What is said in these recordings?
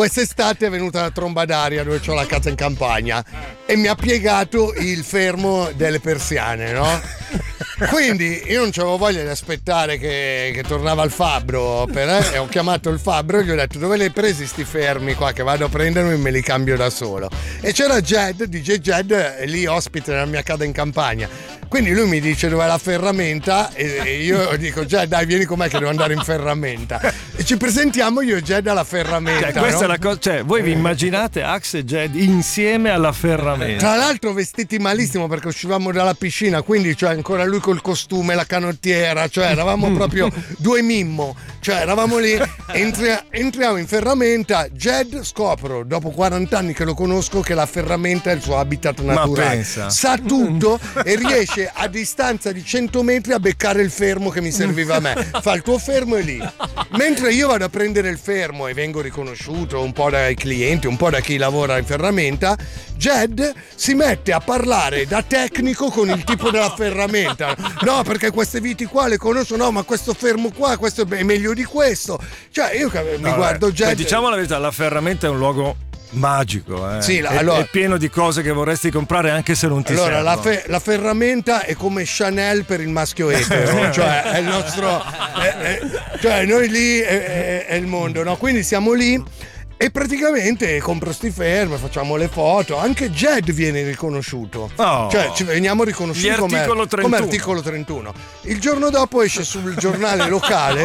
quest'estate è venuta la tromba d'aria dove c'ho la casa in campagna e mi ha piegato il fermo delle persiane, no? Quindi io non c'avevo voglia di aspettare che tornava il fabbro e ho chiamato il fabbro e gli ho detto: dove li hai presi sti fermi qua, che vado a prendermi e me li cambio da solo. E c'era Jed, DJ Jed, lì ospite nella mia casa in campagna. Quindi lui mi dice dov'è la ferramenta e io dico: Jed, dai, vieni con me che devo andare in ferramenta. E ci presentiamo io e Jed alla ferramenta. Cioè, questa no? è la cosa, cioè, voi vi immaginate Axe e Jed insieme alla ferramenta? Tra l'altro vestiti malissimo perché uscivamo dalla piscina, quindi cioè ancora lui col costume, la canottiera, cioè eravamo proprio due mimmo, cioè eravamo lì, entriamo in ferramenta, Jed scopro dopo 40 anni che lo conosco che la ferramenta è il suo habitat naturale, sa tutto e riesce a distanza di 100 metri a beccare il fermo che mi serviva a me, fa il tuo fermo è lì, mentre io vado a prendere il fermo e vengo riconosciuto un po' dai clienti, un po' da chi lavora in ferramenta, Jed si mette a parlare da tecnico con il tipo della ferramenta. No, perché queste viti qua le conosco, no, ma questo fermo qua, questo è meglio di questo. Cioè, io mi guardo Jed. Diciamo la verità, la ferramenta è un luogo magico, Sì, è pieno di cose che vorresti comprare anche se non ti servono. La ferramenta è come Chanel per il maschio etero, cioè è il nostro cioè noi lì è il mondo, no? Quindi siamo lì e praticamente compro sti fermi, facciamo le foto, anche Jed viene riconosciuto, cioè ci veniamo riconosciuti come articolo 31. Il giorno dopo esce sul giornale locale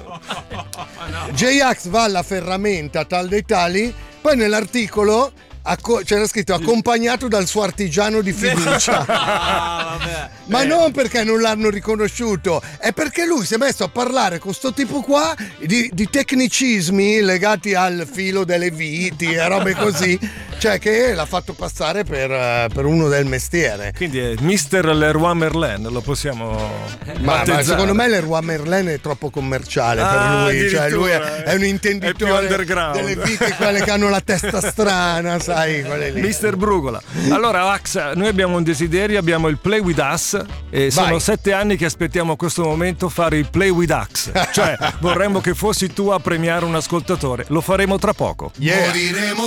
J-Ax va alla ferramenta tal dei tali, poi nell'articolo c'era scritto accompagnato dal suo artigiano di fiducia. Ma non perché non l'hanno riconosciuto, è perché lui si è messo a parlare con sto tipo qua di tecnicismi legati al filo delle viti e robe così, cioè che l'ha fatto passare per uno del mestiere. Quindi è Mr. Leroy Merlin, lo possiamo ma secondo me Leroy Merlin è troppo commerciale per lui, cioè lui è un intenditore delle viti, quelle che hanno la testa strana, sai, quelle lì. Mr. Brugola. Allora Ax, noi abbiamo un desiderio, abbiamo il Play with Us e sono 7 anni che aspettiamo questo momento, fare il Play with Ax, cioè vorremmo che fossi tu a premiare un ascoltatore, lo faremo tra poco. Moriremo